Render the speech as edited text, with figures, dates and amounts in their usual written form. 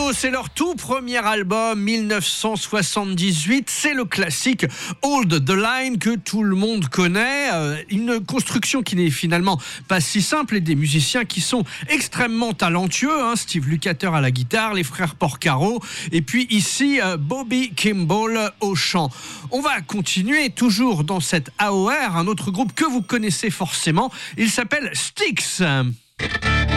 Renaud, c'est leur tout premier album, 1978. C'est le classique Hold the Line que tout le monde connaît. Une construction qui n'est finalement pas si simple et des musiciens qui sont extrêmement talentueux. Steve Lukather à la guitare, les frères Porcaro et puis ici Bobby Kimball au chant. On va continuer toujours dans cette AOR, un autre groupe que vous connaissez forcément. Il s'appelle Styx.